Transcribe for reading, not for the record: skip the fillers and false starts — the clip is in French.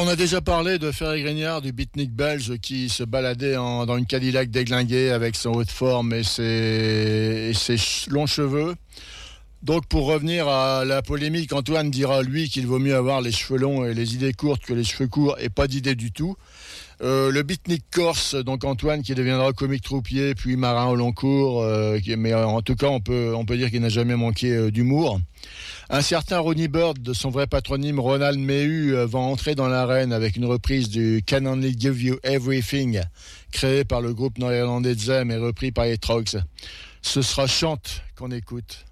on a déjà parlé de Ferré Grignard, du beatnik belge qui se baladait dans une Cadillac déglinguée avec son haut de forme et ses longs cheveux. Donc pour revenir à la polémique, Antoine dira lui qu'il vaut mieux avoir les cheveux longs et les idées courtes que les cheveux courts et pas d'idées du tout. Le beatnik corse, donc Antoine, qui deviendra comique troupier puis marin au long cours, mais en tout cas on peut dire qu'il n'a jamais manqué d'humour. Un certain Ronnie Bird, de son vrai patronyme Ronald Mehu, va entrer dans l'arène avec une reprise du Can Only Give You Everything, créé par le groupe néerlandais Zem et repris par les Trogs. Ce sera Chante qu'on écoute.